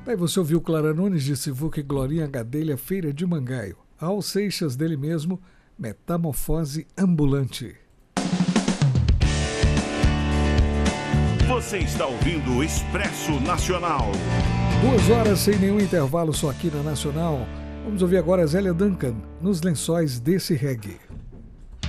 Daí você ouviu Clara Nunes de Sivuca e Glorinha Gadelha, Feira de Mangaio. Raul Seixas, dele mesmo, Metamorfose Ambulante. Você está ouvindo o Expresso Nacional. 2 horas sem nenhum intervalo, só aqui na Nacional. Vamos ouvir agora a Zélia Duncan, Nos Lençóis desse Reggae.